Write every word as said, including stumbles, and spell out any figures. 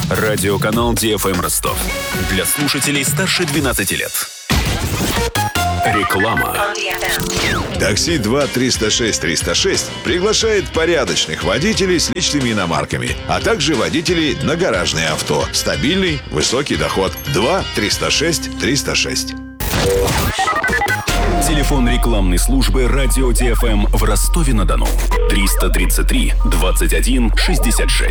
Радиоканал Ди Эф Эм Ростов. Для слушателей старше двенадцати лет. Реклама. Такси два триста шесть триста шесть приглашает порядочных водителей с личными иномарками, а также водителей на гаражные авто. Стабильный, высокий доход. два триста шесть триста шесть. Телефон рекламной службы Радио Ди Эф Эм в Ростове-на-Дону. триста тридцать три двадцать один шестьдесят шесть.